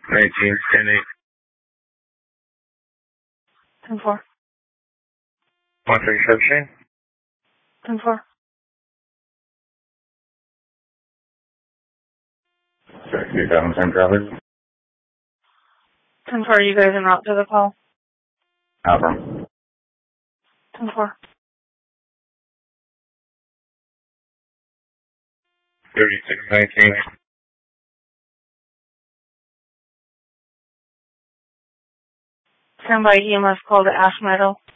19, 10, 8. 10-4. 1317. 10-4. 2010 Travis. 10-4, you guys en route to the call. Alpha. 10-4. 3619. Stand by, EMS call to Ash Meadow.